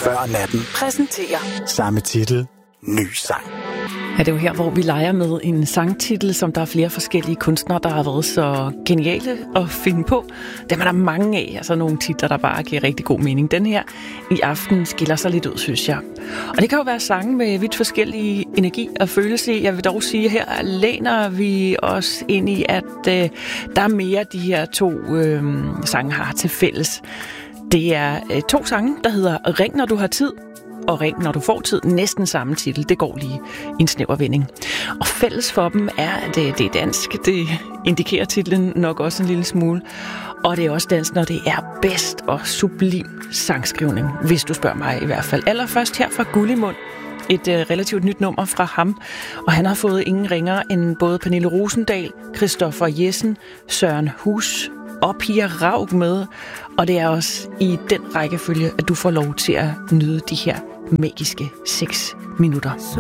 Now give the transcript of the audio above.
Før natten præsenterer samme titel, ny sang. Ja, det er jo her, hvor vi leger med en sangtitel, som der er flere forskellige kunstnere, der har været så geniale at finde på. Dem er der mange af, altså nogle titler, der bare giver rigtig god mening. Den her i aften skiller sig lidt ud, synes jeg. Og det kan jo være sange med vidt forskellige energi og følelse. Jeg vil dog sige, her læner vi os ind i, at der er mere, de her to sange har til fælles. Det er to sange, der hedder Ring, når du har tid, og Ring, når du får tid. Næsten samme titel. Det går lige i en snæver vending. Og fælles for dem er, at det er dansk. Det indikerer titlen nok også en lille smule. Og det er også dansk, når det er bedst og sublim sangskrivning, hvis du spørger mig i hvert fald. Allerførst her fra Gullimund. Et relativt nyt nummer fra ham, og han har fået ingen ringere end både Pernille Rosendahl, Christoffer Jessen, Søren Hus og Pia Raug med. Og det er også i den rækkefølge, at du får lov til at nyde de her magiske 6 minutter. Så